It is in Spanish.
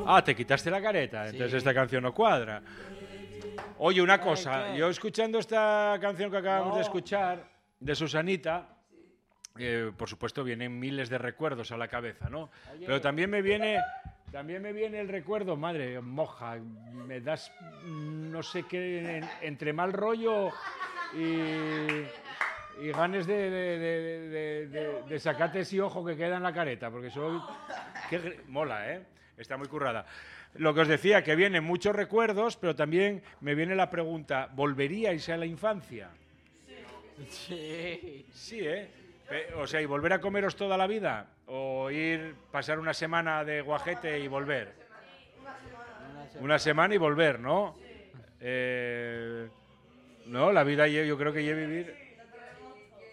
Ah, te quitaste la careta, entonces Sí. esta canción no cuadra. Oye, una cosa, ¿qué? yo escuchando esta canción que acabamos No. de escuchar, de Susanita, por supuesto vienen miles de recuerdos a la cabeza, ¿no? Oye. Pero también me viene el recuerdo, madre, moja, me das no sé qué, entre mal rollo y ganes de sacarte ese ojo que queda en la careta, porque soy... mola, ¿eh? Está muy currada. Lo que os decía, que vienen muchos recuerdos, pero también me viene la pregunta, ¿volveríais a la infancia? Sí. Sí, ¿eh? O sea, ¿y volver a comeros toda la vida? ¿O pasar una semana de guajete y volver? Una semana y volver, ¿no? No, la vida yo creo que yo vivir...